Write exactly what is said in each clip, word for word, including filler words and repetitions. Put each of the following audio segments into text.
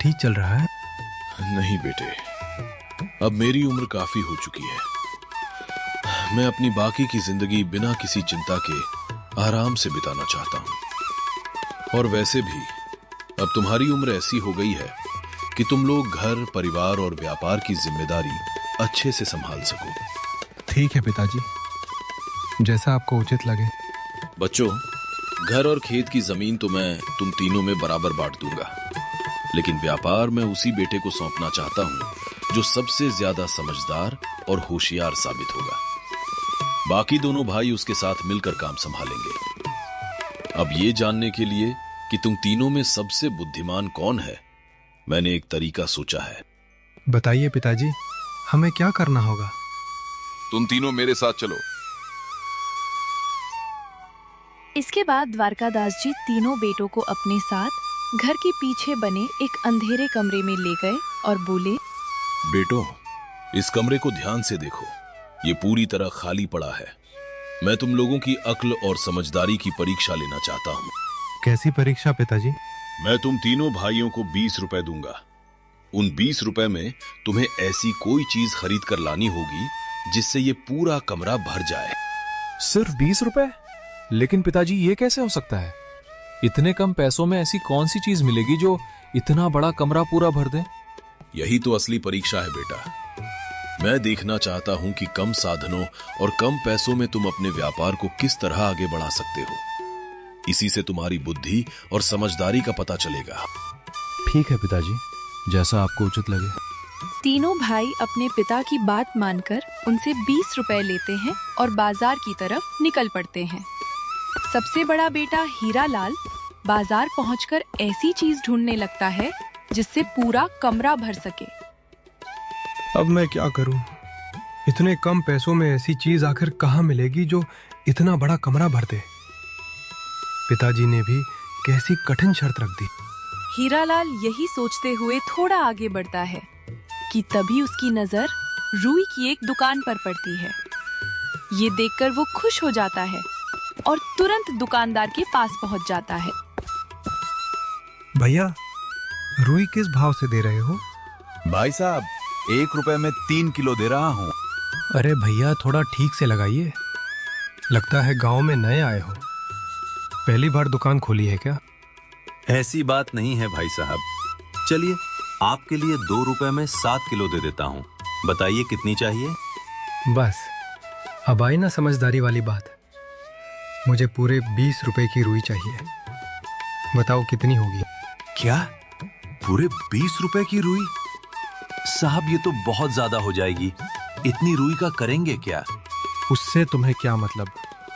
ठीक चल रहा है? नहीं बेटे, अब मेरी उम्र काफी हो चुकी है। मैं अपनी बाकी की जिंदगी बिना किसी चिंता के आराम से बिताना चाहता हूं। और वैसे भी अब तुम्हारी उम्र ऐसी हो गई है कि तुम लोग घर, परिवार और व्यापार की जिम्मेदारी अच्छे से संभाल सको। ठीक है पिताजी, जैसा आपको उचित लगे। बच्चों, घर और खेत की जमीन तो मैं तुम तीनों में बराबर बांट दूंगा, लेकिन व्यापार मैं उसी बेटे को सौंपना चाहता हूं जो सबसे ज्यादा समझदार और होशियार साबित होगा। बाकी दोनों भाई उसके साथ मिलकर काम संभालेंगे। अब ये जानने के लिए कि तुम तीनों में सबसे बुद्धिमान कौन है, मैंने एक तरीका सोचा है। बताइए पिताजी, हमें क्या करना होगा? तुम तीनों मेरे साथ चलो। इसके बाद द्वारकादास जी तीनों बेटों को अपने साथ घर के पीछे बने एक अंधेरे कमरे में ले गए और बोले, बेटो, इस कमरे को ध्यान से देखो। ये पूरी तरह खाली पड़ा है। मैं तुम लोगों की अक्ल और समझदारी की परीक्षा लेना चाहता हूँ। कैसी परीक्षा पिताजी? मैं तुम तीनों भाइयों को बीस रुपए दूंगा। उन बीस रुपए में तुम्हें ऐसी कोई चीज खरीद कर लानी होगी जिससे ये पूरा कमरा भर जाए। सिर्फ बीस रुपए? लेकिन पिताजी, ये कैसे हो सकता है? इतने कम पैसों में ऐसी कौन सी चीज मिलेगी जो इतना बड़ा कमरा पूरा भर दे? यही तो असली परीक्षा है बेटा। मैं देखना चाहता हूं कि कम साधनों और कम पैसों में तुम अपने व्यापार को किस तरह आगे बढ़ा सकते हो। इसी से तुम्हारी बुद्धि और समझदारी का पता चलेगा। ठीक है पिताजी, जैसा आपको उचित लगे। तीनों भाई अपने पिता की बात मानकर उनसे बीस रुपए लेते हैं और बाजार की तरफ निकल पड़ते हैं। सबसे बड़ा बेटा हीरालाल बाजार पहुंचकर ऐसी चीज ढूंढने लगता है जिससे पूरा कमरा भर सके। अब मैं क्या करूं? इतने कम पैसों में ऐसी चीज आखिर कहां मिलेगी जो इतना बड़ा कमरा भर दे? पिताजी ने भी कैसी कठिन शर्त रख दी। हीरालाल यही सोचते हुए थोड़ा आगे बढ़ता है कि तभी उसकी नजर रुई की एक दुकान पर पड़ती है। ये देखकर वो खुश हो जाता है और तुरंत दुकानदार के पास पहुंच जाता है। भैया, रुई किस भाव से दे रहे हो? भाई साहब, एक रुपए में तीन किलो दे रहा हूँ। अरे भैया, थोड़ा ठीक से लगाइए। लगता है गांव में नए आए हो। पहली बार दुकान खोली है क्या? ऐसी बात नहीं है भाई साहब। चलिए, आपके लिए दो रुपए में सात किलो दे देता हूँ। बताइए कितनी चाहिए? बस अब आई ना समझदारी वाली बात। मुझे पूरे बीस रुपए की रुई चाहिए। बताओ कितनी होगी? क्या? पूरे बीस रुपए की रुई? साहब, ये तो बहुत ज्यादा हो जाएगी। इतनी रुई का करेंगे क्या? उससे तुम्हें क्या मतलब?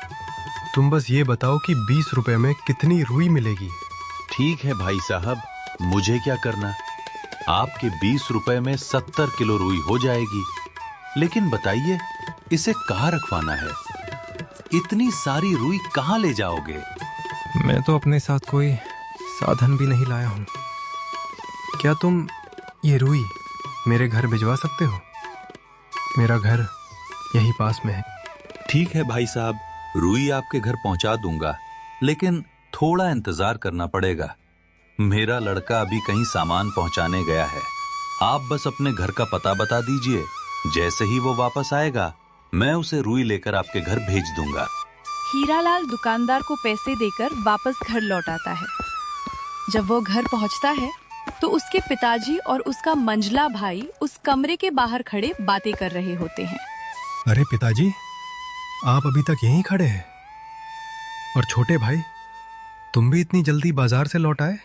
तुम बस ये बताओ कि बीस रुपए में कितनी रुई मिलेगी। ठीक है भाई साहब, मुझे क्या करना। आपके बीस रुपए में सत्तर किलो रुई हो जाएगी। लेकिन बताइए, इसे कहाँ रखवाना है? इतनी सारी रुई कहाँ ले जाओगे? मैं तो अपने साथ कोई साधन भी नहीं लाया हूँ। क्या तुम ये रुई मेरे घर भिजवा सकते हो? मेरा घर यहीं पास में है। ठीक है भाई साहब, रुई आपके घर पहुंचा दूंगा, लेकिन थोड़ा इंतजार करना पड़ेगा। मेरा लड़का अभी कहीं सामान पहुंचाने गया है। आप बस अपने घर का पता बता दीजिए। जैसे ही वो वापस आएगा, मैं उसे रुई लेकर आपके घर भेज दूंगा। हीरालाल दुकानदार को पैसे देकर वापस घर लौट आता है। जब वो घर पहुंचता है तो उसके पिताजी और उसका मंझला भाई उस कमरे के बाहर खड़े बातें कर रहे होते हैं। अरे पिताजी, आप अभी तक यहीं खड़े हैं? और छोटे भाई, तुम भी इतनी जल्दी बाजार से लौट आए?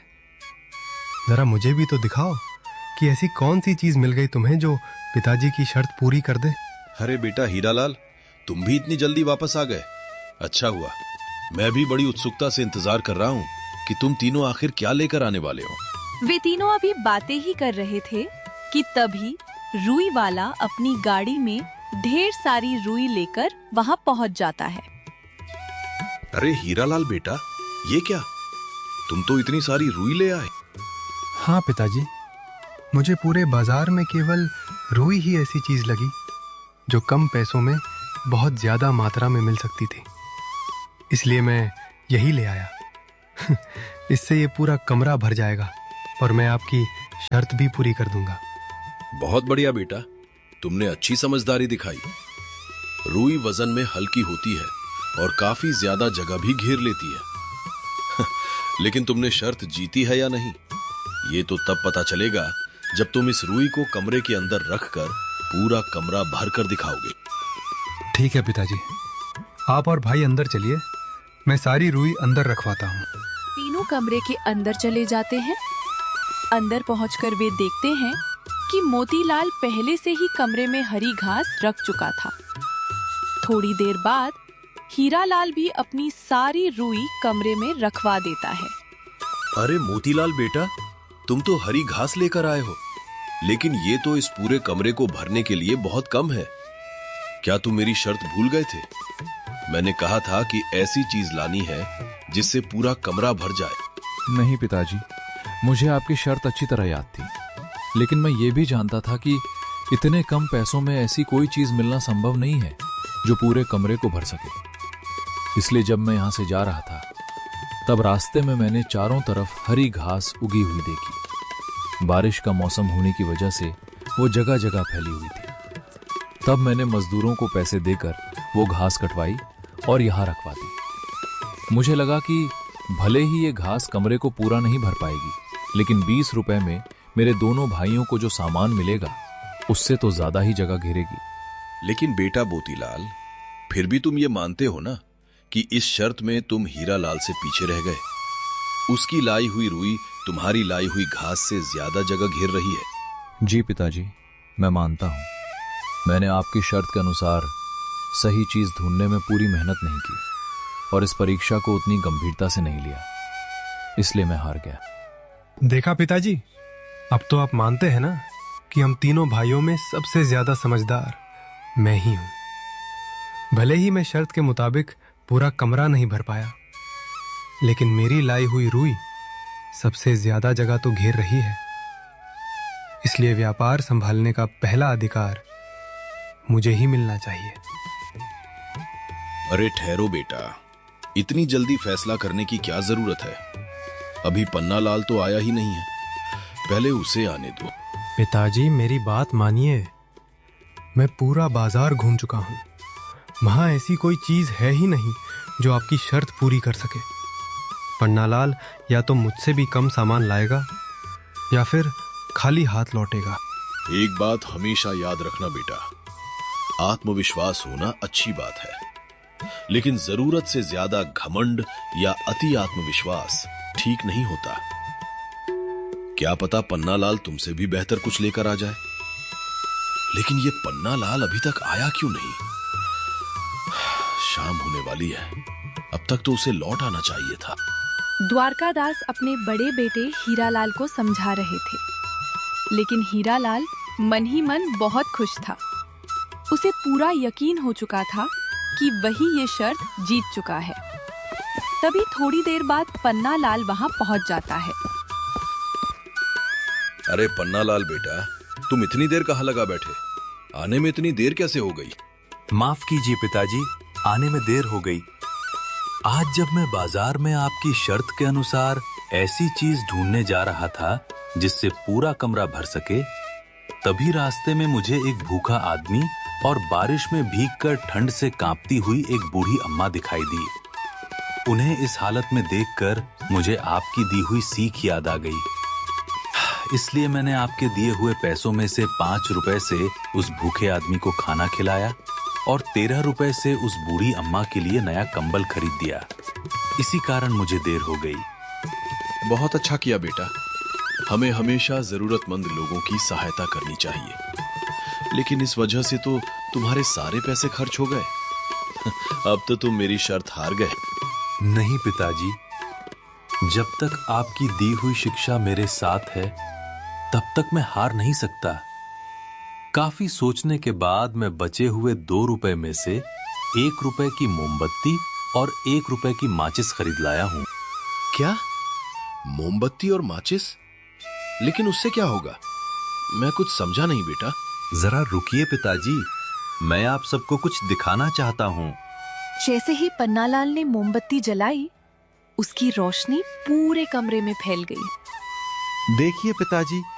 जरा मुझे भी तो दिखाओ कि ऐसी कौन सी चीज मिल गई तुम्हें जो पिताजी की शर्त पूरी कर दे। अरे बेटा हीरालाल, तुम भी इतनी जल्दी वापस आ गए। अच्छा हुआ। मैं भी बड़ी उत्सुकता से इंतजार कर रहा हूँ कि तुम तीनों आखिर क्या लेकर आने वाले हो। वे तीनों अभी बातें ही कर रहे थे कि तभी रुई वाला अपनी गाड़ी में ढेर सारी रुई लेकर वहां पहुंच जाता है। अरे हीरालाल बेटा, ये क्या? तुम तो इतनी सारी रुई ले आए। हाँ पिताजी, मुझे पूरे बाजार में केवल रुई ही ऐसी चीज लगी जो कम पैसों में बहुत ज्यादा मात्रा में मिल सकती थी, इसलिए मैं यही ले आया। इससे ये पूरा कमरा भर जाएगा और मैं आपकी शर्त भी पूरी कर दूंगा। बहुत बढ़िया बेटा, तुमने अच्छी समझदारी दिखाई। रुई वजन में हल्की होती है और काफी ज्यादा जगह भी घेर लेती है। लेकिन तुमने शर्त जीती है या नहीं, ये तो तब पता चलेगा जब तुम इस रुई को कमरे के अंदर रखकर पूरा कमरा भर कर दिखाओगे। ठीक है पिताजी, आप और भाई अंदर चलिए, मैं सारी रुई अंदर रखवाता हूँ। तीनों कमरे के अंदर चले जाते हैं। अंदर पहुंचकर वे देखते हैं कि मोतीलाल पहले से ही कमरे में हरी घास रख चुका था। थोड़ी देर बाद हीरालाल भी अपनी सारी रुई कमरे में रखवा देता है। अरे मोतीलाल बेटा, तुम तो हरी घास लेकर आए हो, लेकिन ये तो इस पूरे कमरे को भरने के लिए बहुत कम है। क्या तुम मेरी शर्त भूल गए थे? मैंने कहा था कि ऐसी चीज लानी है जिससे पूरा कमरा भर जाए। नहीं पिताजी, मुझे आपकी शर्त अच्छी तरह याद थी, लेकिन मैं ये भी जानता था कि इतने कम पैसों में ऐसी कोई चीज मिलना संभव नहीं है जो पूरे कमरे को भर सके। इसलिए जब मैं यहां से जा रहा था, तब रास्ते में मैंने चारों तरफ हरी घास उगी हुई देखी। बारिश का मौसम होने की वजह से वो जगह जगह फैली हुई थी। तब मैंने मजदूरों को पैसे देकर वो घास कटवाई और यहां रखवा दी। मुझे लगा कि भले ही ये घास कमरे को पूरा नहीं भर पाएगी, लेकिन बीस रुपए में मेरे दोनों भाइयों को जो सामान मिलेगा उससे तो ज्यादा ही जगह घेरेगी। लेकिन बेटा मोतीलाल, फिर भी तुम ये मानते हो ना कि इस शर्त में तुम हीरालाल से पीछे रह गए। उसकी लाई हुई रुई तुम्हारी लाई हुई घास से ज्यादा जगह घेर रही है। जी पिताजी, मैं मानता हूं, मैंने आपकी शर्त के अनुसार सही चीज ढूंढने में पूरी मेहनत नहीं की और इस परीक्षा को उतनी गंभीरता से नहीं लिया, इसलिए मैं हार गया। देखा पिताजी, अब तो आप मानते हैं ना कि हम तीनों भाइयों में सबसे ज्यादा समझदार मैं ही हूं। भले ही मैं शर्त के मुताबिक पूरा कमरा नहीं भर पाया, लेकिन मेरी लाई हुई रुई सबसे ज्यादा जगह तो घेर रही है। इसलिए व्यापार संभालने का पहला अधिकार मुझे ही मिलना चाहिए। अरे ठहरो बेटा, इतनी जल्दी फैसला करने की क्या जरूरत है? अभी पन्नालाल तो आया ही नहीं है, पहले उसे आने दो। पिताजी मेरी बात मानिए, मैं पूरा बाजार घूम चुका हूं। वहां ऐसी कोई चीज है ही नहीं जो आपकी शर्त पूरी कर सके। पन्नालाल या तो मुझसे भी कम सामान लाएगा या फिर खाली हाथ लौटेगा। एक बात हमेशा याद रखना बेटा, आत्मविश्वास होना अच्छी बात है, लेकिन जरूरत से ज्यादा घमंड या अति आत्मविश्वास ठीक नहीं होता। क्या पता पन्नालाल तुमसे भी बेहतर कुछ लेकर आ जाए। लेकिन ये पन्नालाल अभी तक आया क्यों नहीं? शाम होने वाली है, अब तक तो उसे लौट आना चाहिए था। द्वारकादास अपने बड़े बेटे हीरालाल को समझा रहे थे, लेकिन हीरालाल मन ही मन बहुत खुश था। उसे पूरा यकीन हो चुका था कि वही ये शर्त जीत चुका है। तभी थोड़ी देर बाद पन्नालाल वहां पहुंच जाता है। अरे पन्नालाल बेटा, तुम इतनी देर कहाँ लगा बैठे? आने में इतनी देर कैसे हो गई? माफ कीजिए पिताजी, आने में देर हो गई। आज जब मैं बाजार में आपकी शर्त के अनुसार ऐसी चीज ढूंढने जा रहा था जिससे पूरा कमरा भर सके, तभी रास्ते में मुझे एक भूखा आदमी और बारिश में भीगकर ठंड से कांपती हुई एक बूढ़ी अम्मा दिखाई दी। उन्हें इस हालत में देखकर मुझे आपकी दी हुई सीख याद आ गई। इसलिए मैंने आपके दिए हुए पैसों में से पांच रुपए से उस भूखे आदमी को खाना खिलाया और तेरह रुपए से उस बूढ़ी अम्मा के लिए नया कंबल खरीद दिया। इसी कारण मुझे देर हो गई। बहुत अच्छा किया बेटा, हमें हमेशा जरूरतमंद लोगों की सहायता करनी चाहिए। लेकिन इस वजह से तो तुम्हारे सारे पैसे खर्च हो गए। अब तो तुम मेरी शर्त हार गए। नहीं पिताजी, जब तक आपकी दी हुई शिक्षा मेरे साथ है, तब तक मैं हार नहीं सकता। काफी सोचने के बाद मैं बचे हुए दो रुपए में से एक रुपए की मोमबत्ती और एक रुपए की माचिस खरीद लाया हूं। क्या? मोमबत्ती और माचिस? लेकिन उससे क्या होगा? मैं कुछ समझा नहीं बेटा। जरा रुकिए पिताजी, मैं आप सबको कुछ दिखाना चाहता हूं। जैसे ही पन्नालाल ने मोमबत्ती जलाई, उसकी रोशनी पूरे कमरे में फैल गई। देखिए पिताजी,